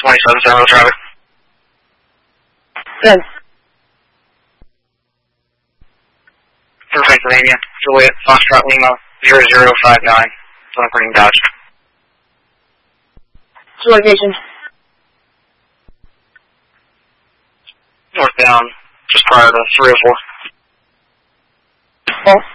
27 San Jose traffic. Good. For Pennsylvania, Juliet, Foxtrot Lima, 0059. Sunquing Dodge. What's your location? Northbound, just prior to 304. Full.